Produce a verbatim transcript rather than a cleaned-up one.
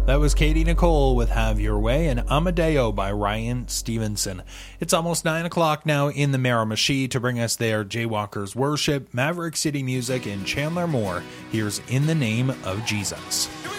That was Katie Nicole with Have Your Way and Amadeo by Ryan Stevenson. It's almost nine o'clock now in the Miramichi. To bring us there, Jaywalkers Worship, Maverick City Music, and Chandler Moore. Here's In the Name of Jesus.